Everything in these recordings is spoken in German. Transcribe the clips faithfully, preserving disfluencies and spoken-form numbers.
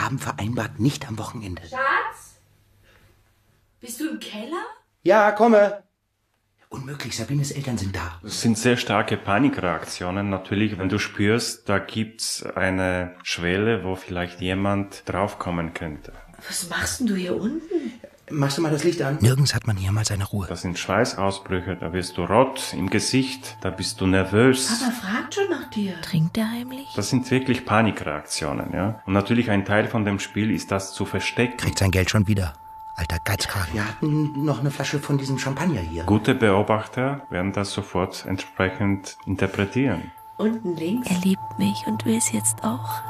haben vereinbart, nicht am Wochenende. Schatz? Bist du im Keller? Ja, komme. Unmöglich, Sabines Eltern sind da. Das sind sehr starke Panikreaktionen. Natürlich, wenn du spürst, da gibt's eine Schwelle, wo vielleicht jemand draufkommen könnte. Was machst denn du hier unten? Machst du mal das Licht an? Nirgends hat man hier mal seine Ruhe. Das sind Schweißausbrüche, da wirst du rot im Gesicht, da bist du nervös. Papa fragt schon nach dir. Trinkt er heimlich? Das sind wirklich Panikreaktionen, ja. Und natürlich ein Teil von dem Spiel ist das zu verstecken. Kriegt sein Geld schon wieder. Alter Geizkragen. Wir hatten noch eine Flasche von diesem Champagner hier. Gute Beobachter werden das sofort entsprechend interpretieren. Unten links? Er liebt mich und will es jetzt auch.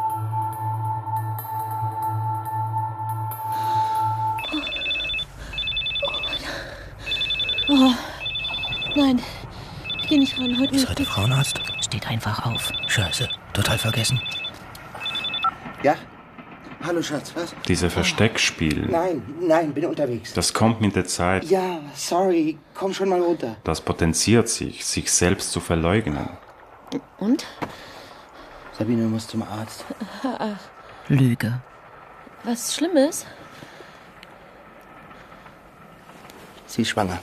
Oh, nein, ich geh nicht ran, heute Ist nicht. heute Frauenarzt? Steht einfach auf. Scheiße, total vergessen. Ja? Hallo Schatz, was? Diese Versteckspiel, Nein, nein, bin unterwegs. das kommt mit der Zeit. Ja, sorry, komm schon mal runter. Das potenziert sich, sich selbst zu verleugnen. Und? Sabine muss zum Arzt. Lüge. Was Schlimmes? Sie ist schwanger.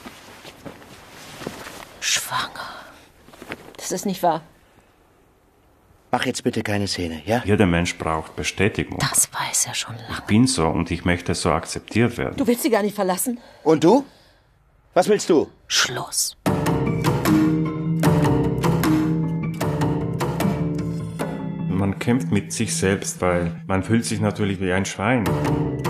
Schwanger. Das ist nicht wahr. Mach jetzt bitte keine Szene, ja? Jeder Mensch braucht Bestätigung. Das weiß er schon lange. Ich bin so und ich möchte so akzeptiert werden. Du willst sie gar nicht verlassen? Und du? Was willst du? Schluss. Man kämpft mit sich selbst, weil man fühlt sich natürlich wie ein Schwein.